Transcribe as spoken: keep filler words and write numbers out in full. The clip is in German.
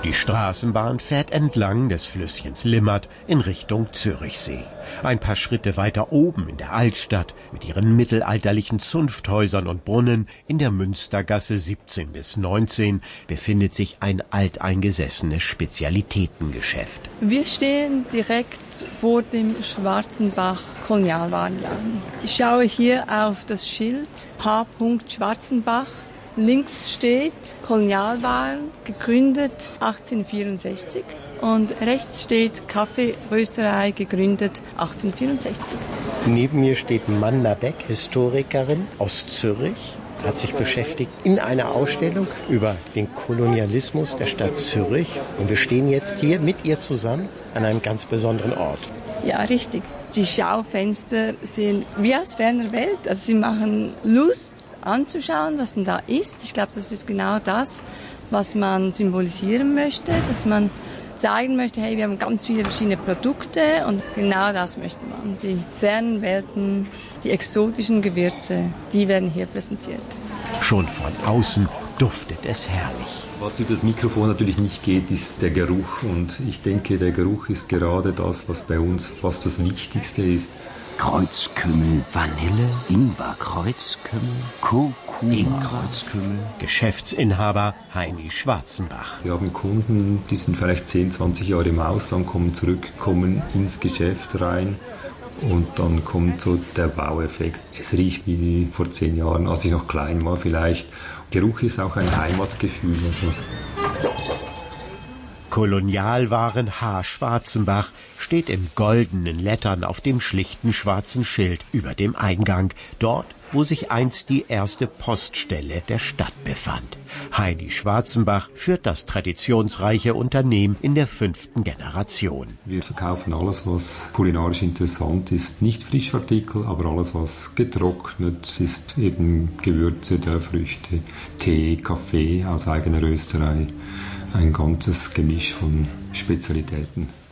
Die Straßenbahn fährt entlang des Flüsschens Limmat in Richtung Zürichsee. Ein paar Schritte weiter oben in der Altstadt mit ihren mittelalterlichen Zunfthäusern und Brunnen in der Münstergasse siebzehn bis neunzehn befindet sich ein alteingesessenes Spezialitätengeschäft. Wir stehen direkt vor dem Schwarzenbach Kolonialwarenladen. Ich schaue hier auf das Schild H. Schwarzenbach. Links steht Kolonialwaren, gegründet achtzehnhundertvierundsechzig. Und rechts steht Kaffeerösterei, gegründet achtzehnhundertvierundsechzig. Neben mir steht Manna Beck, Historikerin aus Zürich. Hat sich beschäftigt in einer Ausstellung über den Kolonialismus der Stadt Zürich. Und wir stehen jetzt hier mit ihr zusammen an einem ganz besonderen Ort. Ja, richtig. Die Schaufenster sind wie aus ferner Welt. Also sie machen Lust anzuschauen, was denn da ist. Ich glaube, das ist genau das, was man symbolisieren möchte, dass man zeigen möchte, hey, wir haben ganz viele verschiedene Produkte und genau das möchte man. Die fernen Welten, die exotischen Gewürze, die werden hier präsentiert. Schon von außen duftet es herrlich. Was über das Mikrofon natürlich nicht geht, ist der Geruch. Und ich denke, der Geruch ist gerade das, was bei uns fast das Wichtigste ist. Kreuzkümmel, Vanille, Ingwer, Kreuzkümmel, Kurkuma, Kreuzkümmel. Geschäftsinhaber Heini Schwarzenbach. Wir haben Kunden, die sind vielleicht zehn, zwanzig Jahre im Ausland, kommen zurück, kommen ins Geschäft rein. Und dann kommt so der Baueffekt. Es riecht wie vor zehn Jahren, als ich noch klein war vielleicht. Geruch ist auch ein Heimatgefühl. Also. Kolonialwaren H. Schwarzenbach steht in goldenen Lettern auf dem schlichten schwarzen Schild über dem Eingang, dort, wo sich einst die erste Poststelle der Stadt befand. Heini Schwarzenbach führt das traditionsreiche Unternehmen in der fünften Generation. Wir verkaufen alles, was kulinarisch interessant ist. Nicht Frischartikel, aber alles, was getrocknet ist. Eben Gewürze, Dörrfrüchte, Tee, Kaffee aus eigener Rösterei. Ein ganzes Gemisch von Spezialitäten.